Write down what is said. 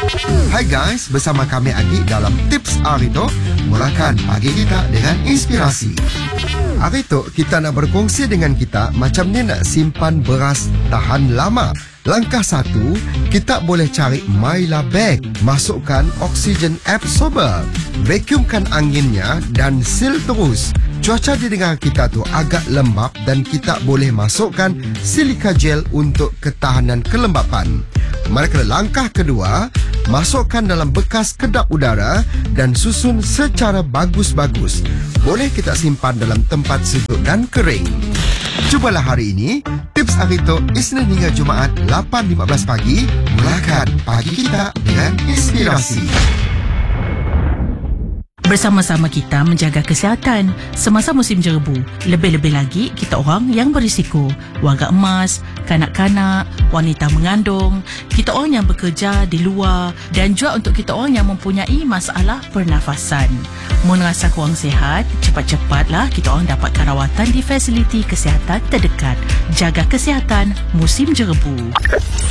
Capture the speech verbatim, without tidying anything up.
Hai guys, bersama kami Adi dalam Tips Arito. Mulakan pagi kita dengan inspirasi. Arito, kita nak berkongsi dengan kita macam ni nak simpan beras tahan lama. Langkah satu, kita boleh cari Myla Bag. Masukkan oksigen absorber. Vacuumkan anginnya dan seal terus. Cuaca di negara kita tu agak lembap dan kita boleh masukkan silika gel untuk ketahanan kelembapan. Manakala langkah kedua, masukkan dalam bekas kedap udara dan susun secara bagus-bagus. Boleh kita simpan dalam tempat sejuk dan kering. Cubalah hari ini. Tips Arito Isnin hingga Jumaat lapan lima belas pagi. Mulakan pagi kita dengan inspirasi. Bersama-sama kita menjaga kesihatan semasa musim jerebu. Lebih-lebih lagi kita orang yang berisiko. Warga emas, kanak-kanak, wanita mengandung, kita orang yang bekerja di luar dan juga untuk kita orang yang mempunyai masalah pernafasan. Mun rasa kurang sihat, cepat-cepatlah kita orang dapatkan rawatan di fasiliti kesihatan terdekat. Jaga kesihatan musim jerebu.